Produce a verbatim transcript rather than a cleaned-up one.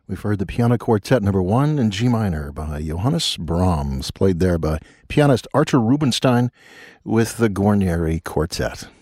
We've heard the Piano Quartet number one in G minor by Johannes Brahms, played there by pianist Artur Rubinstein with the Guarneri Quartet.